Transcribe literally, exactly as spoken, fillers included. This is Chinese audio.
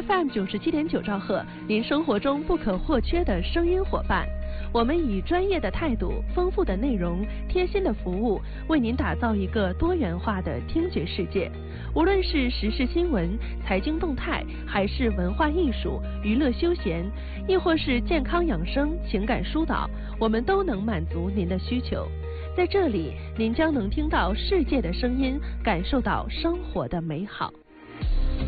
F M 九十七点九兆赫，您生活中不可或缺的声音伙伴。我们以专业的态度、丰富的内容、贴心的服务，为您打造一个多元化的听觉世界。无论是时事新闻、财经动态，还是文化艺术、娱乐休闲，亦或是健康养生、情感疏导，我们都能满足您的需求。在这里，您将能听到世界的声音，感受到生活的美好。